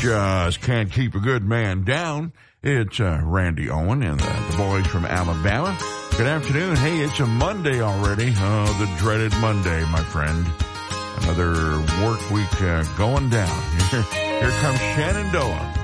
just can't keep a good man down. It's Randy Owen and the boys from Alabama. Good afternoon. Hey, it's a Monday already. Oh, the dreaded Monday, my friend. Another work week going down. Here comes Shenandoah.